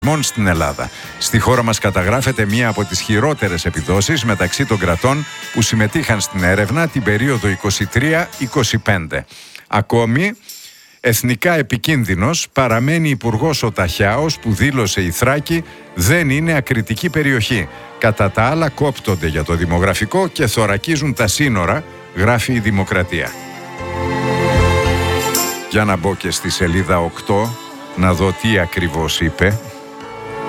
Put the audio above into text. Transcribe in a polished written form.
στην Ελλάδα. Στη χώρα μας καταγράφεται μία από τις χειρότερες επιδόσεις μεταξύ των κρατών που συμμετείχαν στην έρευνα την περίοδο 23-25. Ακόμη, εθνικά επικίνδυνος παραμένει υπουργός ο Ταχιάος, που δήλωσε η Θράκη δεν είναι ακριτική περιοχή. Κατά τα άλλα κόπτονται για το δημογραφικό και θωρακίζουν τα σύνορα, γράφει η Δημοκρατία. Για να μπω και στη σελίδα 8 να δω τι ακριβώς είπε.